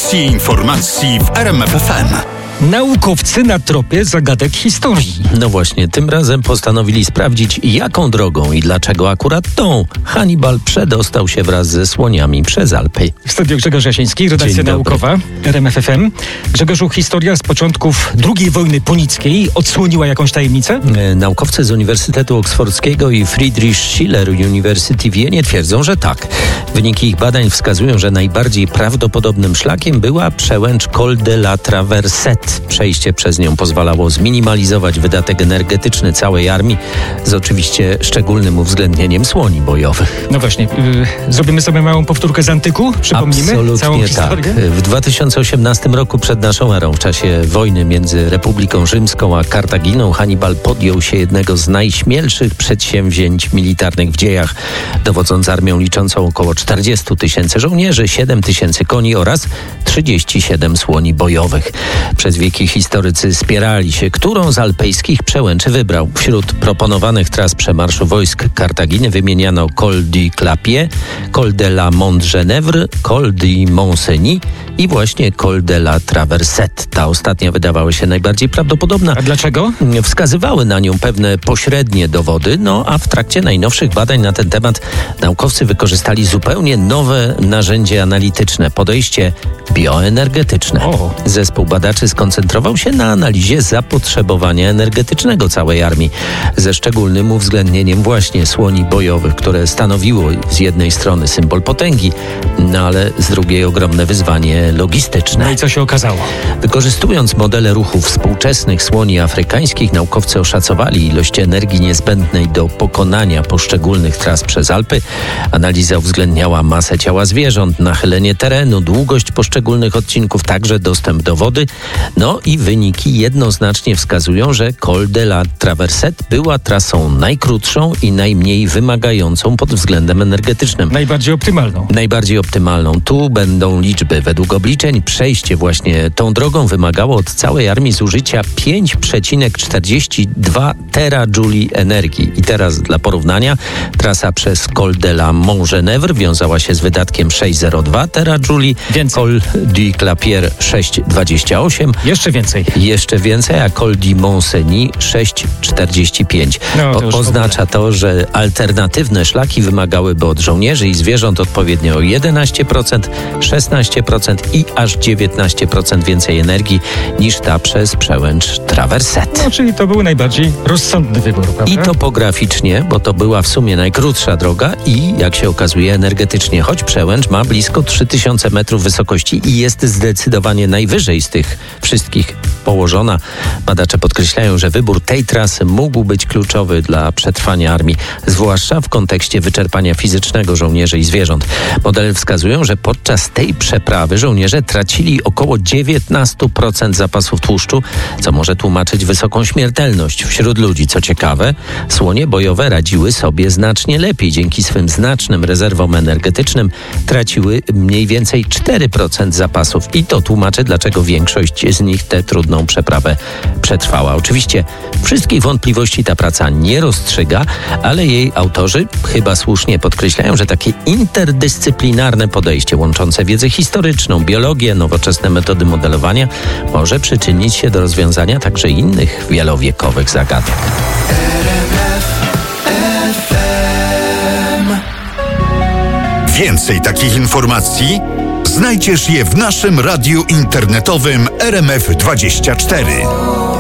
Porcje informacji w RMF FM. Naukowcy na tropie zagadek historii. No właśnie, tym razem postanowili sprawdzić, jaką drogą i dlaczego akurat tą Hannibal przedostał się wraz ze słoniami przez Alpy. W studiu Grzegorz Jasiński, redakcja Dzień dobry. naukowa RMF FM. Grzegorzu, historia z początków II wojny punickiej odsłoniła jakąś tajemnicę? Naukowcy z Uniwersytetu Oksfordzkiego i Friedrich Schiller University w Wienie twierdzą, że tak. Wyniki ich badań wskazują, że najbardziej prawdopodobnym szlakiem była przełęcz Col de la Traversette. Przejście przez nią pozwalało zminimalizować wydatek energetyczny całej armii, z oczywiście szczególnym uwzględnieniem słoni bojowych. No właśnie, zrobimy sobie małą powtórkę z antyku? Przypomnimy całą Absolutnie historię? tak. W 2018 roku przed naszą erą, w czasie wojny między Republiką Rzymską a Kartaginą, Hannibal podjął się jednego z najśmielszych przedsięwzięć militarnych w dziejach, dowodząc armią liczącą około 40 000 żołnierzy, 7 000 koni oraz 37 słoni bojowych. Przez wieki historycy spierali się, którą z alpejskich przełęczy wybrał. Wśród proponowanych tras przemarszu wojsk Kartaginy wymieniano Col du Clapier, Col de la Montgenèvre, Col du Mont-Cenis i właśnie Col de la Traversette. Ta ostatnia wydawała się najbardziej prawdopodobna. A dlaczego? Wskazywały na nią pewne pośrednie dowody, a w trakcie najnowszych badań na ten temat naukowcy wykorzystali zupełnie nowe narzędzie analityczne, podejście bioenergetyczne. O. Zespół badaczy skoncentrował się na analizie zapotrzebowania energetycznego całej armii, ze szczególnym uwzględnieniem właśnie słoni bojowych, które stanowiło z jednej strony symbol potęgi, ale z drugiej ogromne wyzwanie logistyczne. No i co się okazało? Wykorzystując modele ruchu współczesnych słoni afrykańskich, naukowcy oszacowali ilość energii niezbędnej do pokonania poszczególnych tras przez Alpy. Analiza uwzględniała masę ciała zwierząt, nachylenie terenu, długość poszczególnych odcinków, także dostęp do wody. No i wyniki jednoznacznie wskazują, że Col de la Traversette była trasą najkrótszą i najmniej wymagającą pod względem energetycznym. Najbardziej optymalną. Najbardziej optymalną. Tu będą liczby. Według obliczeń przejście właśnie tą drogą wymagało od całej armii zużycia 5,42 terajuli energii. I teraz dla porównania trasa przez Col de la Montgenèvre wiązała się z wydatkiem 6,02 terajuli, Więcej. Col du Clapier 6,28, Jeszcze więcej. a Col du Mont-Cenis 6,45. No, to już Oznacza to, że alternatywne szlaki wymagałyby od żołnierzy i zwierząt odpowiednio o 11%, 16% i aż 19% więcej energii niż ta przez przełęcz Traversette. No, czyli to był najbardziej rozsądny wybór, prawda? I topograficznie, bo to była w sumie najkrótsza droga i, jak się okazuje, energetycznie, choć przełęcz ma blisko 3000 metrów wysokości i jest zdecydowanie najwyżej z tych wszystkich położona. Badacze podkreślają, że wybór tej trasy mógł być kluczowy dla przetrwania armii, zwłaszcza w kontekście wyczerpania fizycznego żołnierzy i zwierząt. Modele wskazują, że podczas tej przeprawy żołnierze tracili około 19% zapasów tłuszczu, co może tłumaczyć wysoką śmiertelność wśród ludzi. Co ciekawe, słonie bojowe radziły sobie znacznie lepiej. Dzięki swym znacznym rezerwom energetycznym traciły mniej więcej 4% zapasów i to tłumaczy, dlaczego większość z nich tę trudną przeprawę przetrwała. Oczywiście wszystkich wątpliwości ta praca nie rozstrzyga, ale jej autorzy chyba słusznie podkreślają, że takie interdyscyplinarne podejście łączące wiedzę historyczną, biologię, nowoczesne metody modelowania może przyczynić się do rozwiązania także innych wielowiekowych zagadek. Więcej takich informacji znajdziesz je w naszym radiu internetowym RMF24.